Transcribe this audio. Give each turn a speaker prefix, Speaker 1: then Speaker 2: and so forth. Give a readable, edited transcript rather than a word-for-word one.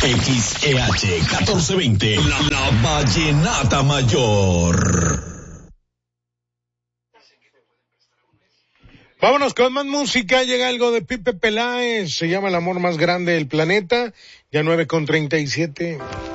Speaker 1: XEH 1420, la Vallenata Mayor.
Speaker 2: Vámonos con más música, llega algo de Pipe Peláez, se llama El amor más grande del planeta, ya 9:37.